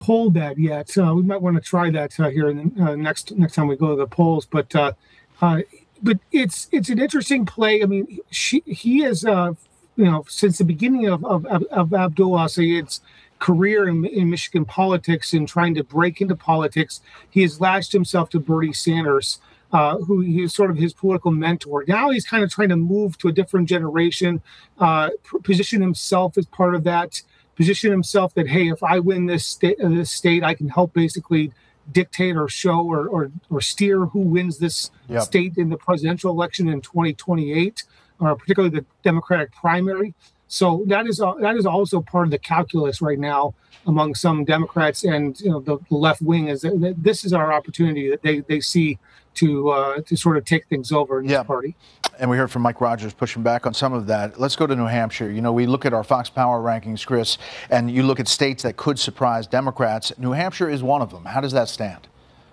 polled that yet. We might want to try that here in the, next time we go to the polls. But it's an interesting play. I mean, he is since the beginning of Abdullah Sayed's career in Michigan politics and trying to break into politics, he has latched himself to Bernie Sanders, who he is sort of his political mentor. Now he's kind of trying to move to a different generation, position himself as part of that, position himself that, hey, if I win this state, I can help basically dictate or show or steer who wins this state in the presidential election in 2028, or particularly the Democratic primary. So that is also part of the calculus right now among some Democrats and the left wing, is that this is our opportunity that they see to sort of take things over in this party. And we heard from Mike Rogers pushing back on some of that. Let's go to New Hampshire. We look at our Fox Power rankings, Chris, and you look at states that could surprise Democrats. New Hampshire is one of them. How does that stand?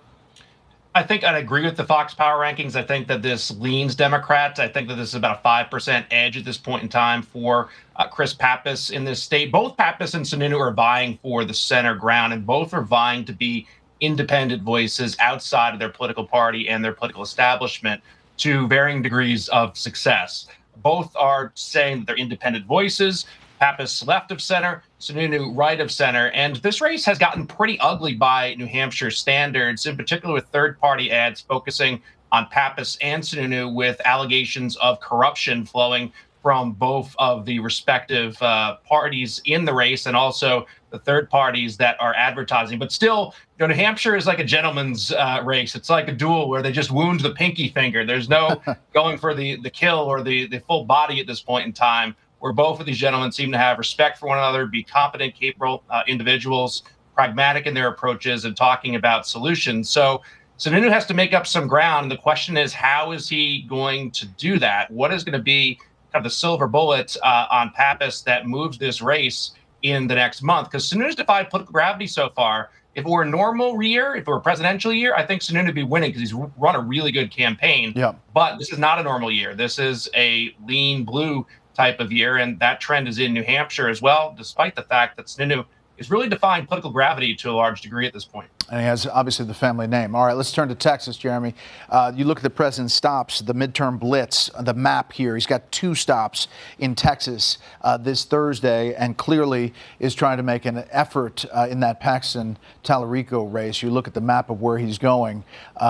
I think I'd agree with the Fox Power rankings. I think that this leans Democrats. I think that this is about a 5% edge at this point in time for Chris Pappas in this state. Both Pappas and Sununu are vying for the center ground, and both are vying to be independent voices outside of their political party and their political establishment to varying degrees of success. Both are saying that they're independent voices. Pappas left of center, Sununu right of center. And this race has gotten pretty ugly by New Hampshire standards, in particular with third-party ads focusing on Pappas and Sununu, with allegations of corruption flowing from both of the respective parties in the race, and also the third parties that are advertising. But still, New Hampshire is like a gentleman's race. It's like a duel where they just wound the pinky finger. There's no going for the kill or the full body at this point in time, where both of these gentlemen seem to have respect for one another, be competent, capable individuals, pragmatic in their approaches and talking about solutions. So Sununu has to make up some ground. And the question is, how is he going to do that? What is going to be kind of the silver bullet on Pappas that moves this race in the next month? Because Sununu's defied political gravity so far. If it were a normal year, if it were a presidential year, I think Sununu would be winning because he's run a really good campaign. But this is not a normal year. This is a lean blue type of year, and that trend is in New Hampshire as well, despite the fact that Sununu is really defying political gravity to a large degree at this point. And he has obviously the family name. All right, let's turn to Texas, Jeremy. You look at the president's stops, the midterm blitz, the map here. He's got 2 stops in Texas this Thursday, and clearly is trying to make an effort in that Paxton-Tallarico race. You look at the map of where he's going.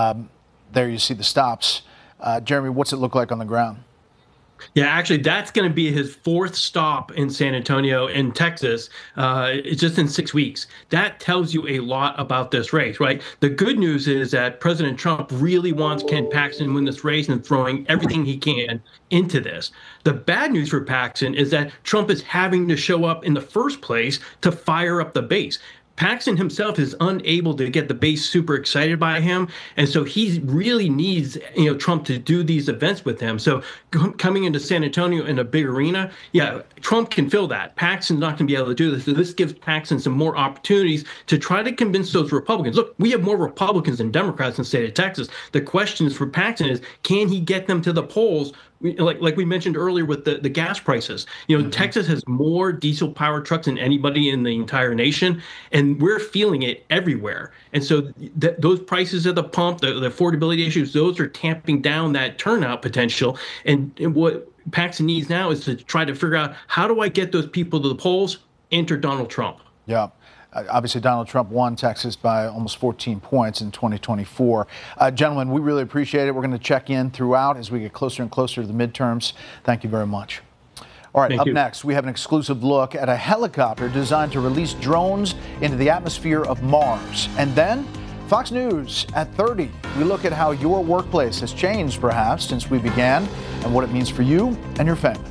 There you see the stops. Jeremy, what's it look like on the ground? Yeah, actually, that's going to be his 4th stop in San Antonio in Texas. It's just in 6 weeks. That tells you a lot about this race, right? The good news is that President Trump really wants Ken Paxton to win this race and throwing everything he can into this. The bad news for Paxton is that Trump is having to show up in the first place to fire up the base. Paxton himself is unable to get the base super excited by him, and so he really needs Trump to do these events with him. So coming into San Antonio in a big arena, yeah, Trump can fill that. Paxton's not going to be able to do this. So this gives Paxton some more opportunities to try to convince those Republicans. Look, we have more Republicans than Democrats in the state of Texas. The question for Paxton is, can he get them to the polls? Like we mentioned earlier with the gas prices, Texas has more diesel powered trucks than anybody in the entire nation, and we're feeling it everywhere. And so those prices at the pump, the affordability issues, those are tamping down that turnout potential. And what Paxton needs now is to try to figure out, how do I get those people to the polls? Enter Donald Trump. Yeah. Obviously, Donald Trump won Texas by almost 14 points in 2024. Gentlemen, we really appreciate it. We're going to check in throughout as we get closer and closer to the midterms. Thank you very much. All right, up next, we have an exclusive look at a helicopter designed to release drones into the atmosphere of Mars. And then, Fox News at 30. We look at how your workplace has changed, perhaps, since we began, and what it means for you and your family.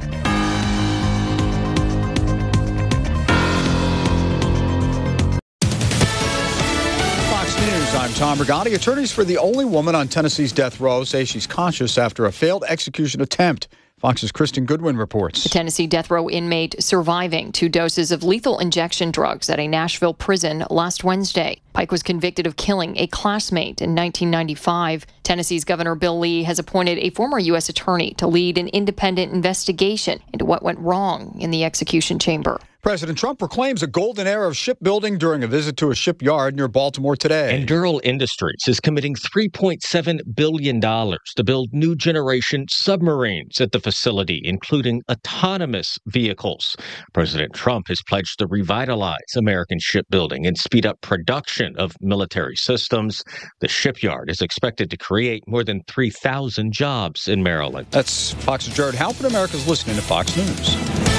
I'm Tom Brigatti. Attorneys for the only woman on Tennessee's death row say she's conscious after a failed execution attempt. Fox's Kristen Goodwin reports. The Tennessee death row inmate surviving 2 doses of lethal injection drugs at a Nashville prison last Wednesday. Pike was convicted of killing a classmate in 1995. Tennessee's Governor Bill Lee has appointed a former U.S. attorney to lead an independent investigation into what went wrong in the execution chamber. President Trump proclaims a golden era of shipbuilding during a visit to a shipyard near Baltimore today. And Durrell Industries is committing $3.7 billion to build new generation submarines at the facility, including autonomous vehicles. President Trump has pledged to revitalize American shipbuilding and speed up production of military systems. The shipyard is expected to create more than 3,000 jobs in Maryland. That's Fox's Jared Halpern. America's listening to Fox News.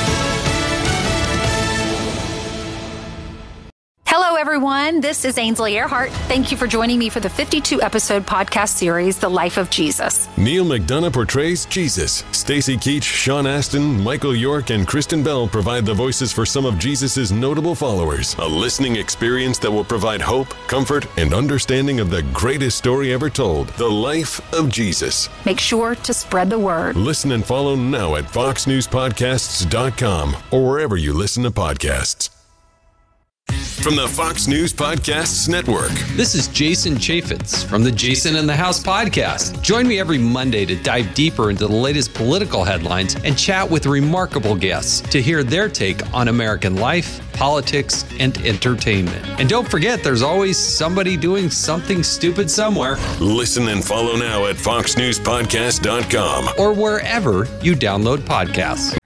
Hello, everyone. This is Ainsley Earhart. Thank you for joining me for the 52-episode podcast series, The Life of Jesus. Neil McDonough portrays Jesus. Stacy Keach, Sean Astin, Michael York, and Kristen Bell provide the voices for some of Jesus' notable followers. A listening experience that will provide hope, comfort, and understanding of the greatest story ever told, The Life of Jesus. Make sure to spread the word. Listen and follow now at foxnewspodcasts.com or wherever you listen to podcasts. From the Fox News Podcasts Network. This is Jason Chaffetz from the Jason in the House podcast. Join me every Monday to dive deeper into the latest political headlines and chat with remarkable guests to hear their take on American life, politics, and entertainment. And don't forget, there's always somebody doing something stupid somewhere. Listen and follow now at foxnewspodcast.com or wherever you download podcasts.